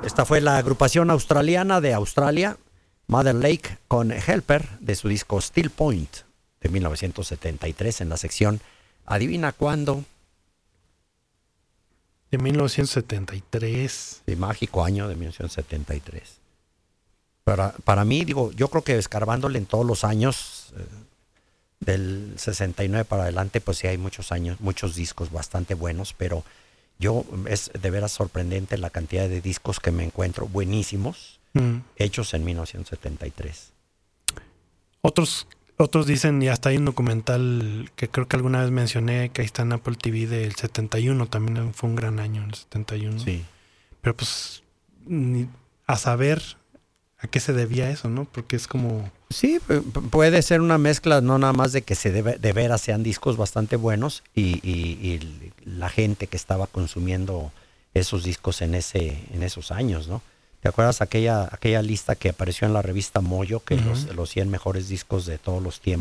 Esta fue la agrupación australiana de Australia, Mother Lake, con Helper, de su disco Steel Point, de 1973, en la sección Adivina cuándo. De 1973. Sí, mágico año de 1973. Para mí, digo, yo creo que escarbándole en todos los años, del 69 para adelante, pues sí hay muchos discos bastante buenos, pero es de veras sorprendente la cantidad de discos que me encuentro buenísimos, hechos en 1973. Otros dicen, y hasta hay un documental que creo que alguna vez mencioné, que ahí está en Apple TV, del 71, también fue un gran año el 71. Sí. Pero pues a saber a qué se debía eso, ¿no? Porque es como... Sí, puede ser una mezcla, no nada más de que de veras sean discos bastante buenos y la gente que estaba consumiendo esos discos en esos años, ¿no? ¿Te acuerdas aquella lista que apareció en la revista Mojo, que los 100 mejores discos de todos los tiempos?